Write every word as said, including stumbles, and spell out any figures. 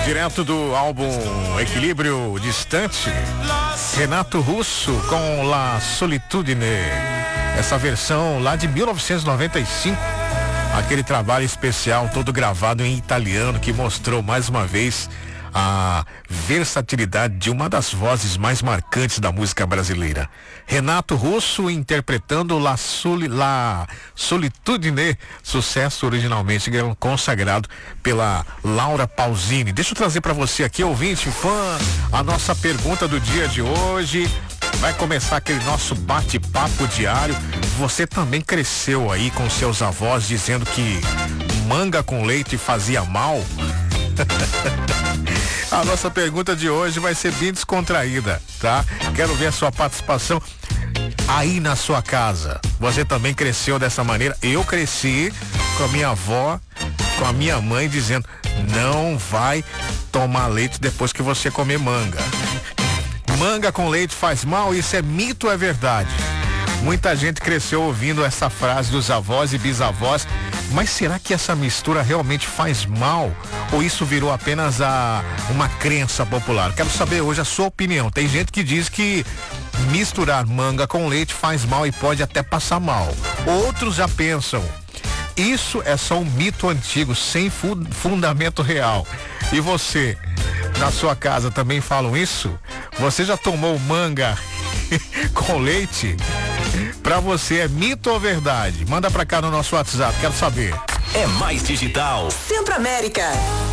Direto do álbum Equilíbrio Distante, Renato Russo com La Solitudine. Essa versão lá de mil novecentos e noventa e cinco, aquele trabalho especial todo gravado em italiano que mostrou mais uma vez a versatilidade de uma das vozes mais marcantes da música brasileira. Renato Russo interpretando La, Soli, La Solitudine, sucesso originalmente consagrado pela Laura Pausini. Deixa eu trazer para você aqui, ouvinte, fã, a nossa pergunta do dia de hoje. Vai começar aquele nosso bate-papo diário. Você também cresceu aí com seus avós dizendo que manga com leite fazia mal? A nossa pergunta de hoje vai ser bem descontraída, tá? Quero ver a sua participação aí na sua casa. Você também cresceu dessa maneira? Eu cresci com a minha avó, com a minha mãe dizendo: não vai tomar leite depois que você comer manga. Manga com leite faz mal, isso é mito ou é verdade? Muita gente cresceu ouvindo essa frase dos avós e bisavós, mas será que essa mistura realmente faz mal? Ou isso virou apenas a, uma crença popular? Quero saber hoje a sua opinião. Tem gente que diz que misturar manga com leite faz mal e pode até passar mal. Outros já pensam: isso é só um mito antigo, sem fu- fundamento real. E você, na sua casa, também falam isso? Você já tomou manga com leite? Pra você é mito ou verdade? Manda pra cá no nosso WhatsApp, quero saber. É mais digital. Sempre América.